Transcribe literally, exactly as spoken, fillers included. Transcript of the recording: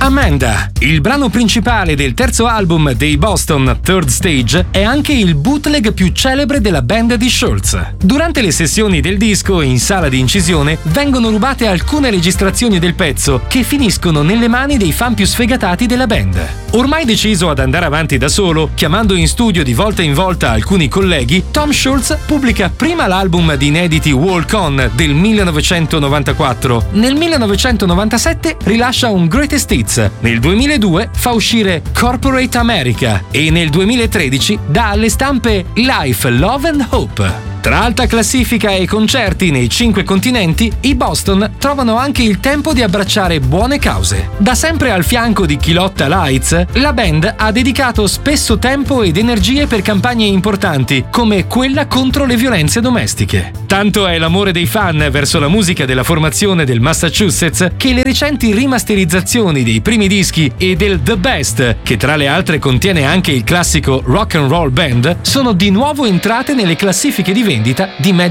Amanda, il brano principale del terzo album dei Boston, Third Stage, è anche il bootleg più celebre della band di Schultz. Durante le sessioni del disco in sala di incisione vengono rubate alcune registrazioni del pezzo che finiscono nelle mani dei fan più sfegatati della band. Ormai deciso ad andare avanti da solo, chiamando in studio di volta in volta alcuni colleghi, Tom Schultz pubblica prima l'album di inediti Walk On del millenovecentonovantaquattro. Nel millenovecentonovantasette rilascia un Greatest Hits. Nel duemiladue fa uscire Corporate America e nel duemilatredici dà alle stampe Life, Love and Hope. Tra alta classifica e concerti nei cinque continenti, i Boston trovano anche il tempo di abbracciare buone cause. Da sempre al fianco di chi lotta l'AIDS, la band ha dedicato spesso tempo ed energie per campagne importanti, come quella contro le violenze domestiche. Tanto è l'amore dei fan verso la musica della formazione del Massachusetts che le recenti rimasterizzazioni dei primi dischi e del The Best, che tra le altre contiene anche il classico Rock and Roll Band, sono di nuovo entrate nelle classifiche di vendita di